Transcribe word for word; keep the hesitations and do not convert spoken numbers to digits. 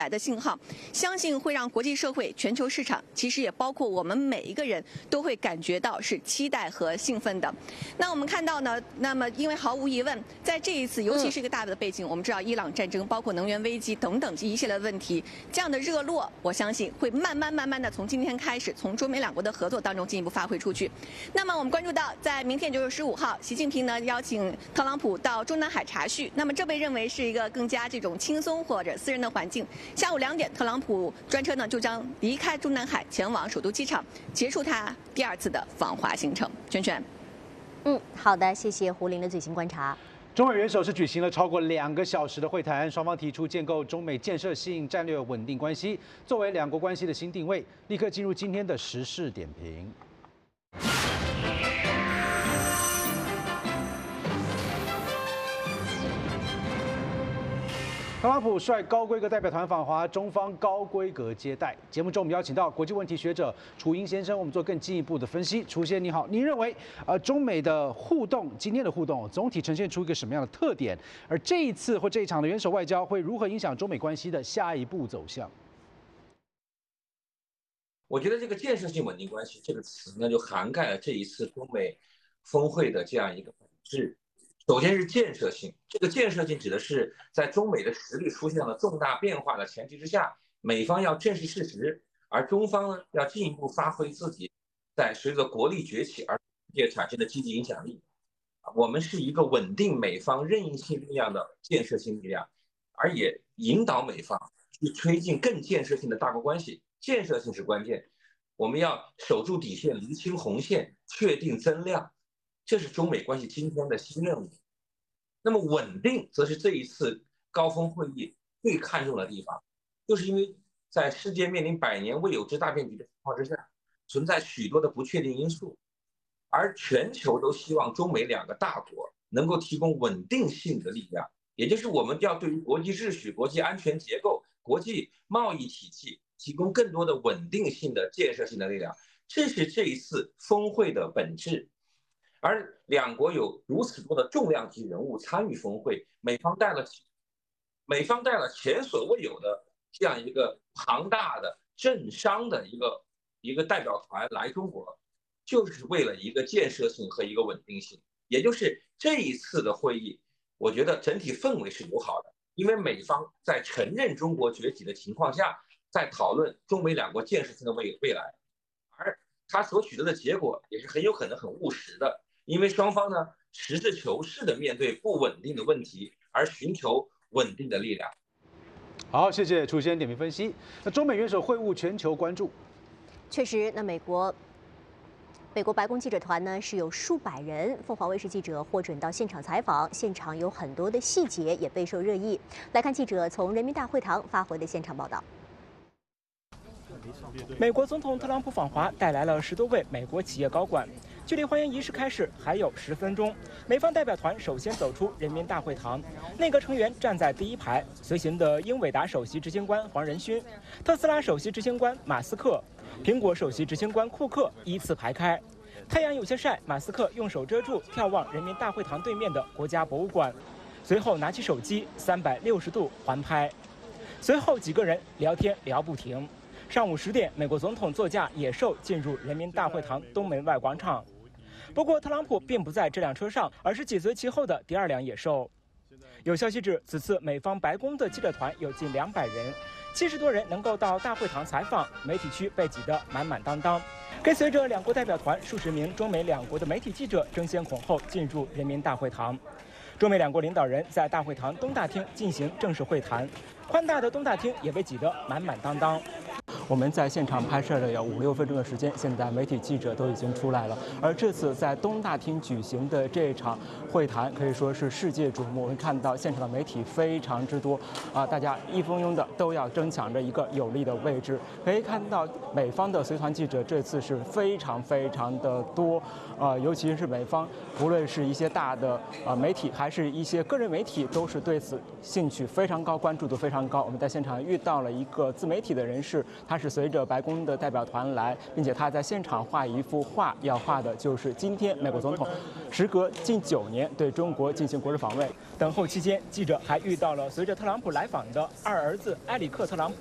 来的信号，相信会让国际社会、全球市场，其实也包括我们每一个人都会感觉到是期待和兴奋的。那我们看到呢，那么因为毫无疑问，在这一次，尤其是一个大的背景，我们知道伊朗战争，包括能源危机等等一系列的问题，这样的热络，我相信会慢慢慢慢的从今天开始，从中美两国的合作当中进一步发挥出去。那么我们关注到，在明天就是十五号，习近平呢邀请特朗普到中南海茶叙，那么这被认为是一个更加这种轻松或者私人的环境。下午两点，特朗普专车呢就将离开中南海，前往首都机场，结束他第二次的访华行程。圈圈， 嗯，好的，谢谢胡林的最新观察。 中美元首是举行了超过两个小时的会谈，双方提出建构中美建设性战略稳定关系，作为两国关系的新定位。立刻进入今天的时事点评。特朗普率高规格代表团访华，中方高规格接待。节目中我们邀请到国际问题学者楚英先生，我们做更进一步的分析。楚先你好，您认为呃中美的互动，今天的互动总体呈现出一个什么样的特点？而这一次或这一场的元首外交会如何影响中美关系的下一步走向？ 我觉得这个建设性稳定关系这个词呢，就涵盖了这一次中美峰会的这样一个本质。首先是建设性，这个建设性指的是在中美的实力出现了重大变化的前提之下，美方要正视事实，而中方呢要进一步发挥自己在随着国力崛起而也产生的积极影响力。我们是一个稳定美方任意性力量的建设性力量，而也引导美方去推进更建设性的大国关系。建设性是关键，我们要守住底线，厘清红线，确定增量，这是中美关系今天的新任务。那么稳定则是这一次高峰会议最看重的地方，就是因为在世界面临百年未有之大变局的情况之下，存在许多的不确定因素，而全球都希望中美两个大国能够提供稳定性的力量，也就是我们要对于国际秩序、国际安全结构、国际贸易体系提供更多的稳定性的建设性的力量，这是这一次峰会的本质。而两国有如此多的重量级人物参与峰会，美方带了美方带了前所未有的这样一个庞大的政商的一个一个代表团来中国，就是为了一个建设性和一个稳定性。也就是这一次的会议，我觉得整体氛围是友好的，因为美方在承认中国崛起的情况下，在讨论中美两国建设性的未未来，而他所取得的结果也是很有可能很务实的。因为双方呢实事求是的面对不稳定的问题，而寻求稳定的力量。 好，谢谢楚先点评分析。那中美元首会晤全球关注， 确实，那美国美国白宫记者团呢是有数百人，凤凰卫视记者获准到现场采访，现场有很多的细节也备受热议。来看记者从人民大会堂发回的现场报道。 美国总统特朗普访华带来了十多位美国企业高管。距离欢迎仪式开始还有十分钟，美方代表团首先走出人民大会堂，内阁成员站在第一排，随行的英伟达首席执行官黄仁勋、特斯拉首席执行官马斯克、苹果首席执行官库克依次排开。太阳有些晒，马斯克用手遮住，眺望人民大会堂对面的国家博物馆，随后拿起手机三百六十度环拍，随后几个人聊天聊不停。上午十点，美国总统座驾野兽进入人民大会堂东门外广场。不过，特朗普并不在这辆车上，而是紧随其后的第二辆野兽。有消息指，此次美方白宫的记者团有近两百人，七十多人能够到大会堂采访，媒体区被挤得满满当当。跟随着两国代表团，数十名中美两国的媒体记者争先恐后进入人民大会堂。中美两国领导人在大会堂东大厅进行正式会谈，宽大的东大厅也被挤得满满当当。我们在现场拍摄了有五六分钟的时间，现在媒体记者都已经出来了。而这次在东大厅举行的这场会谈可以说是世界瞩目。我们看到现场的媒体非常之多啊，大家一蜂拥的都要争抢着一个有利的位置。可以看到美方的随团记者这次是非常非常的多，啊，尤其是美方，无论是一些大的啊媒体，还是一些个人媒体，都是对此兴趣非常高，关注度非常高。我们在现场遇到了一个自媒体的人士，他是是随着白宫的代表团来，并且他在现场画一幅画，要画的就是今天美国总统时隔近九年对中国进行国事访问。等候期间，记者还遇到了随着特朗普来访的二儿子埃里克·特朗普。